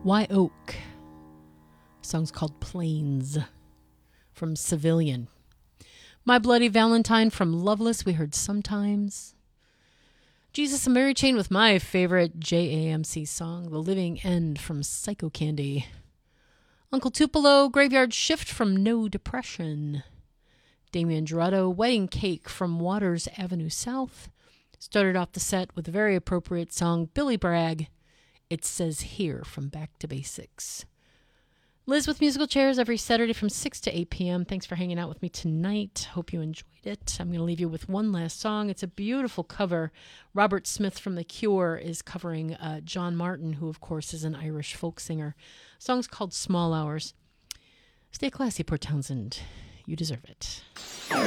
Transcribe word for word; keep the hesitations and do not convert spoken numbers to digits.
Wye Oak. Song's called Plains from Civilian. My Bloody Valentine from Loveless, we heard Sometimes. Jesus and Mary Chain with my favorite J A M C song, The Living End from Psycho Candy. Uncle Tupelo, Graveyard Shift from No Depression. Damien Dorado, Wedding Cake from Waters Avenue South. Started off the set with a very appropriate song, Billy Bragg, It Says Here from Back to Basics. Liz with Musical Chairs every Saturday from six to eight p.m. Thanks for hanging out with me tonight. Hope you enjoyed it. I'm going to leave you with one last song. It's a beautiful cover. Robert Smith from The Cure is covering uh, John Martin, who, of course, is an Irish folk singer. The song's called Small Hours. Stay classy, Port Townsend. You deserve it.